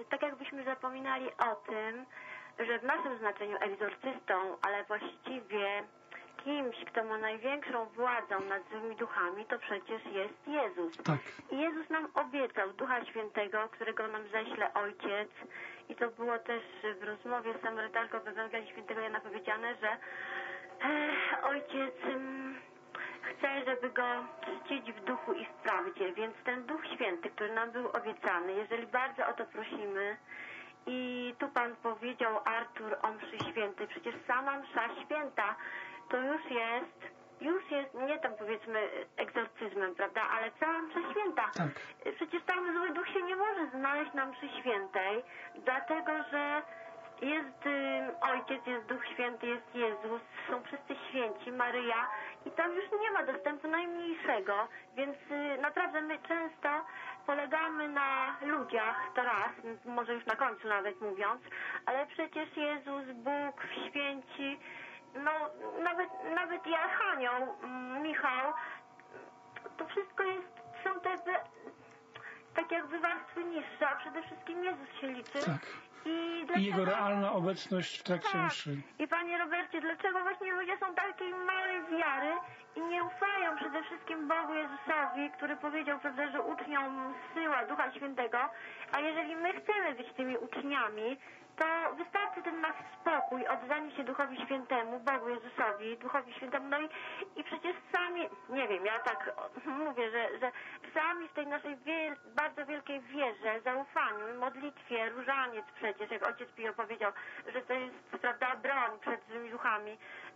tak jakbyśmy zapominali o tym, że w naszym znaczeniu egzorcystą, ale właściwie kimś, kto ma największą władzę nad złymi duchami, to przecież jest Jezus. Tak. I Jezus nam obiecał Ducha Świętego, którego nam ześle Ojciec. I to było też w rozmowie z Samarytanką w Ewangelii Świętego Jana powiedziane, że Ojciec chce, żeby Go czcić w duchu i w prawdzie. Więc ten Duch Święty, który nam był obiecany, jeżeli bardzo o to prosimy, i tu Pan powiedział, Artur, o mszy świętej, przecież sama msza święta to już jest nie tam powiedzmy egzorcyzmem, prawda, ale cała msza święta. Tak. Przecież tam zły duch się nie może znaleźć na mszy świętej, dlatego że jest Ojciec, jest Duch Święty, jest Jezus, są wszyscy święci, Maryja i tam już nie ma dostępu najmniejszego, więc naprawdę my często polegamy na ludziach, to raz, może już na końcu nawet mówiąc, ale przecież Jezus, Bóg, święci, no nawet i Archanioł, Michał, to wszystko są te tak jakby warstwy niższe, a przede wszystkim Jezus się liczy. Tak. I Jego realna obecność w trakcie mszy. I Panie Robercie, dlaczego właśnie ludzie są takiej małej wiary i nie ufają przede wszystkim Bogu Jezusowi, który powiedział, prawda, że uczniom zsyła Ducha Świętego, a jeżeli my chcemy być tymi uczniami, to wystarczy ten nasz spokój, oddanie się Duchowi Świętemu, Bogu Jezusowi, Duchowi Świętemu, no i przecież sami, nie wiem, ja tak mówię, że sami w tej naszej bardzo wielkiej wierze, zaufaniu, modlitwie, różaniec przecież, jak ojciec Pio powiedział, że to jest, prawda, broń przed złymi duchami.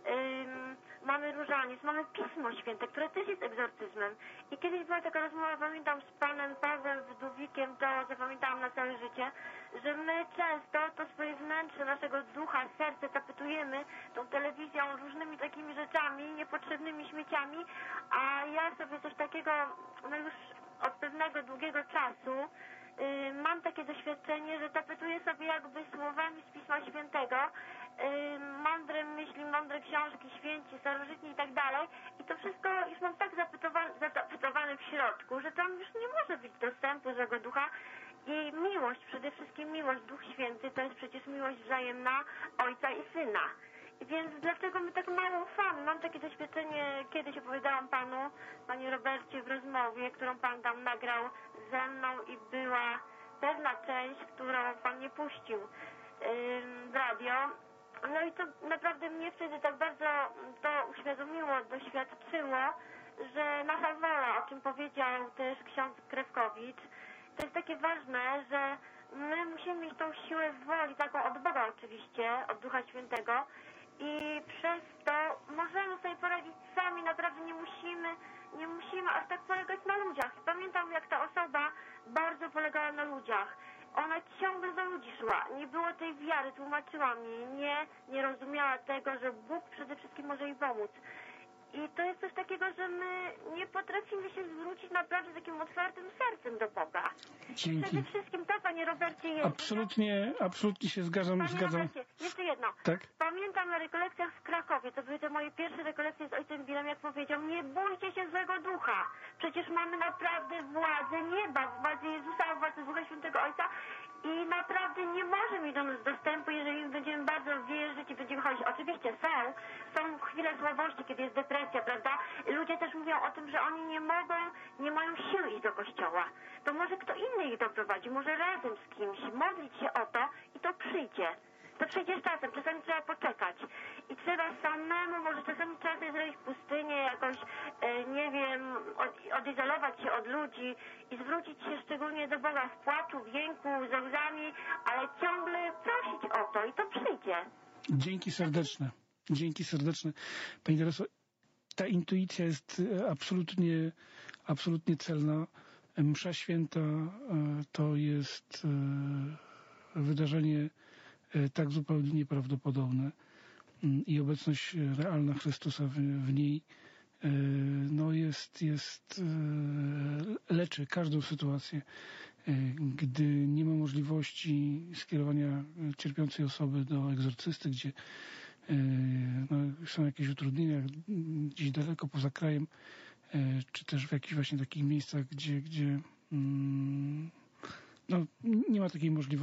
Mamy różaniec, mamy Pismo Święte, które też jest egzorcyzmem. I kiedyś była taka rozmowa, pamiętam, z panem Pawłem Wdówikiem, to zapamiętałam na całe życie, że my często to swoje wnętrze naszego ducha, serce tapetujemy tą telewizją, różnymi takimi rzeczami, niepotrzebnymi śmieciami, a ja sobie coś takiego, no już od pewnego długiego czasu mam takie doświadczenie, że tapetuję sobie jakby słowami z Pisma Świętego, mądre myśli, mądre książki, święci, starożytni i tak dalej, i to wszystko już mam tak zatapetowane w środku, że tam już nie może być dostępu złego ducha. I miłość, przede wszystkim miłość, Duch Święty, to jest przecież miłość wzajemna Ojca i Syna. Więc dlaczego my tak mało ufamy? Mam takie doświadczenie, kiedyś opowiadałam Panu, Panie Robercie, w rozmowie, którą Pan tam nagrał ze mną i była pewna część, którą Pan nie puścił w radio. No i to naprawdę mnie wtedy tak bardzo to uświadomiło, doświadczyło, że nasza wola, o czym powiedział też ksiądz Krewkowicz, to jest takie ważne, że my musimy mieć tą siłę woli, taką od Boga oczywiście, od Ducha Świętego, i przez to możemy sobie poradzić sami, naprawdę nie musimy aż tak polegać na ludziach. Pamiętam, jak ta osoba bardzo polegała na ludziach. Ona ciągle do ludzi szła, nie było tej wiary, tłumaczyła mi, nie rozumiała tego, że Bóg przede wszystkim może jej pomóc. I to jest coś takiego, że my nie potrafimy się zwrócić naprawdę takim otwartym sercem do Boga. Dzięki. Przede wszystkim to, Panie Robercie, jest... Absolutnie się zgadzam. Robercie, jeszcze jedno. Tak? Pamiętam na rekolekcjach w Krakowie, to były te moje pierwsze rekolekcje z ojcem Bilem, jak powiedział, nie bójcie się złego ducha. Przecież mamy naprawdę władzę nieba, władzę Jezusa, władzę Ducha Świętego Ojca i naprawdę nie może mieć do nas dostępu, jeżeli będziemy bardzo wierzyć i będziemy chodzić. Oczywiście są chwile słabości, kiedy jest depresja, prawda? Ludzie też mówią o tym, że oni nie mają siły iść do kościoła. To może kto inny ich doprowadzi, może razem z kimś, modlić się o to i to przyjdzie. To przyjdzie z czasem, czasami trzeba poczekać. I trzeba samemu, może czasami trzeba sobie zrobić pustynię, jakoś, nie wiem, odizolować się od ludzi i zwrócić się szczególnie do Boga w płaczu, w jęku, ze łzami, ale ciągle prosić o to i to przyjdzie. Dzięki serdeczne. Dzięki serdeczne. Pani Tereso, ta intuicja jest absolutnie celna. Msza Święta to jest wydarzenie tak zupełnie nieprawdopodobne i obecność realna Chrystusa w niej leczy każdą sytuację. Gdy nie ma możliwości skierowania cierpiącej osoby do egzorcysty, gdzie są jakieś utrudnienia gdzieś daleko poza krajem, czy też w jakichś właśnie takich miejscach, gdzie nie ma takiej możliwości